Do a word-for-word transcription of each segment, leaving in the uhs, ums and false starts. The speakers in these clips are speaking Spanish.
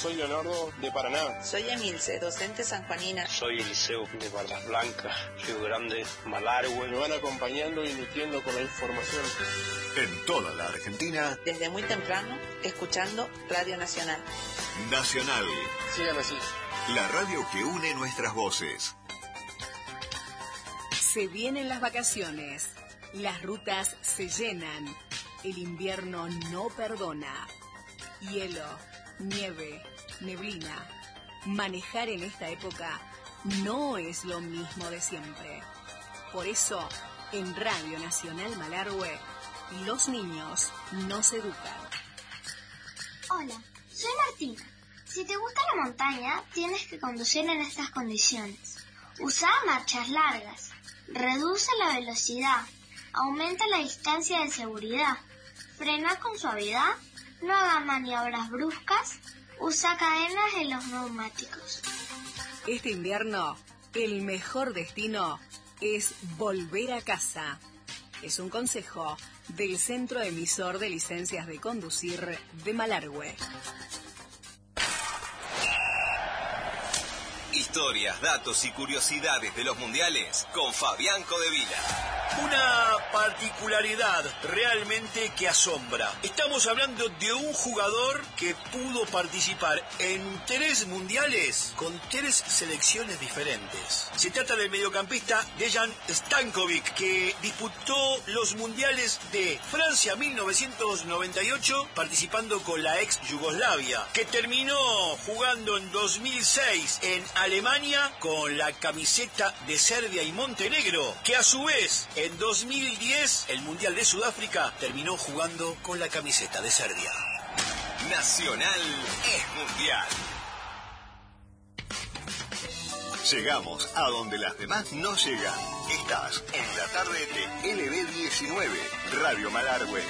Soy Leonardo de Paraná. Soy Emilce, docente sanjuanina. Soy Eliseo de Barras Blancas, Río Grande, Malargüe. Me van acompañando y nutriendo con la información. En toda la Argentina. Desde muy temprano, escuchando Radio Nacional. Nacional. Sigan así. La radio que une nuestras voces. Se vienen las vacaciones. Las rutas se llenan. El invierno no perdona. Hielo, nieve, neblina. Manejar en esta época no es lo mismo de siempre. Por eso, en Radio Nacional Malargüe, los niños nos educan. Hola, soy Martina. Si te gusta la montaña, tienes que conducir en estas condiciones. Usa marchas largas. Reduce la velocidad. Aumenta la distancia de seguridad. Frena con suavidad. No haga maniobras bruscas. Usa cadenas en los neumáticos. Este invierno, el mejor destino es volver a casa. Es un consejo del Centro Emisor de Licencias de Conducir de Malargüe. Historias, datos y curiosidades de los mundiales con Fabián Codevila. Una particularidad realmente que asombra. Estamos hablando de un jugador que pudo participar en tres mundiales con tres selecciones diferentes. Se trata del mediocampista Dejan Stankovic, que disputó los mundiales de Francia mil novecientos noventa y ocho participando con la ex Yugoslavia, que terminó jugando en dos mil seis en Alemania con la camiseta de Serbia y Montenegro, que a su vez en dos mil diez, el Mundial de Sudáfrica, terminó jugando con la camiseta de Serbia. Nacional es mundial. Llegamos a donde las demás no llegan. Estás en la tarde de L B diecinueve, Radio Malargüe.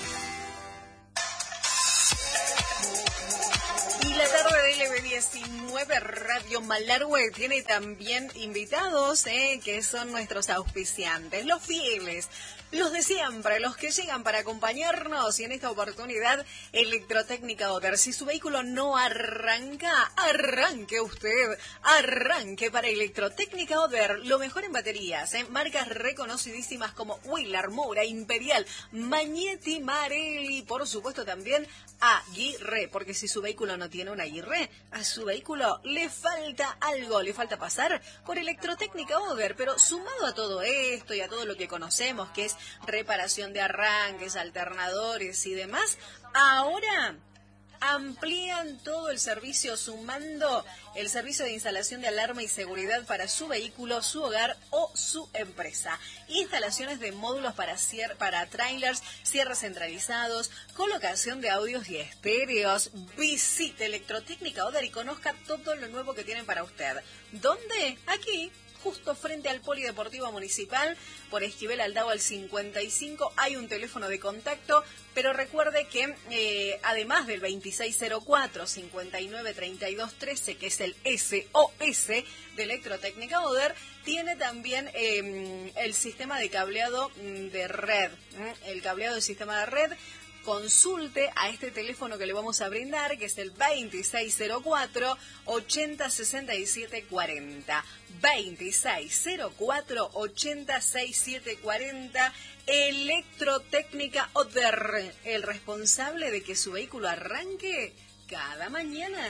Y la tarde de L B diecinueve Radio Malargüe tiene también invitados, eh, que son nuestros auspiciantes, los fieles, los de siempre, los que llegan para acompañarnos. Y en esta oportunidad, Electrotécnica Oder. Si su vehículo no arranca, arranque usted, arranque para Electrotécnica Oder. Lo mejor en baterías, eh, marcas reconocidísimas como Wheeler, Moura, Imperial, Magneti, Marelli, por supuesto también Aguirre, porque si su vehículo no tiene un Aguirre, a su vehículo le falta algo, le falta pasar por Electrotécnica Oder. Pero sumado a todo esto y a todo lo que conocemos, que es reparación de arranques, alternadores y demás, ahora amplían todo el servicio sumando el servicio de instalación de alarma y seguridad para su vehículo, su hogar o su empresa. Instalaciones de módulos para, cier- para trailers, cierres centralizados, colocación de audios y estéreos. Visite Electrotécnica Oder y conozca todo lo nuevo que tienen para usted. ¿Dónde? Aquí, justo frente al Polideportivo Municipal, por Esquivel Aldao al cincuenta y cinco, hay un teléfono de contacto, pero recuerde que eh, además del veintiséis cero cuatro, cincuenta y nueve treinta y dos trece, que es el S O S de Electrotécnica Oder, tiene también eh, el sistema de cableado de red, ¿eh? el cableado del sistema de red. Consulte a este teléfono que le vamos a brindar, que es el veintiséis cero cuatro, ochenta sesenta y siete cuarenta. veintiséis cero cuatro, ochenta sesenta y siete cuarenta. Electrotécnica Oder, el responsable de que su vehículo arranque cada mañana.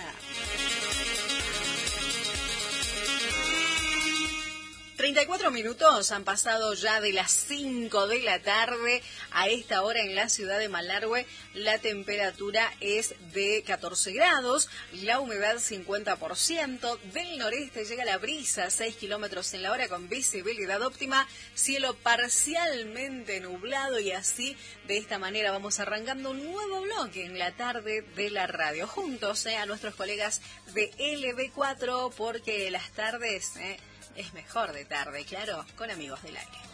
treinta y cuatro minutos han pasado ya de las cinco de la tarde. A esta hora en la ciudad de Malargüe la temperatura es de catorce grados, la humedad cincuenta por ciento, del noreste llega la brisa seis kilómetros en la hora con visibilidad óptima, cielo parcialmente nublado y así de esta manera vamos arrancando un nuevo bloque en la tarde de la radio. Juntos eh, a nuestros colegas de L B cuatro porque las tardes... Eh, es mejor de tarde, claro, con Amigos del Aire.